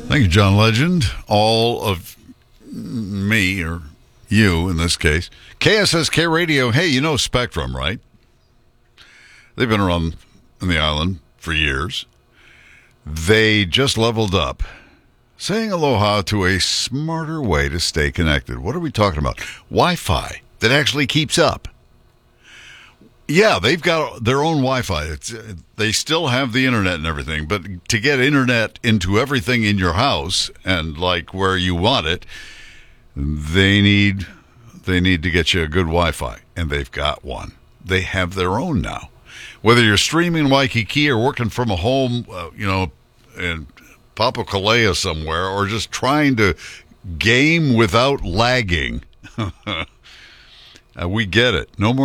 Thank you, John Legend. All of me, or you in this case. KSSK Radio. Hey, you know Spectrum, right? They've been around in the island for years. They just leveled up, saying aloha to a smarter way to stay connected. What are we talking about? Wi-Fi that actually keeps up. Yeah, they've got their own Wi-Fi. They still have the internet and everything, but to get internet into everything in your house and like where you want it, they need to get you a good Wi-Fi, and they've got one. They have their own now. Whether you're streaming Waikiki or working from a home, in Papakolea somewhere, or just trying to game without lagging, we get it. No more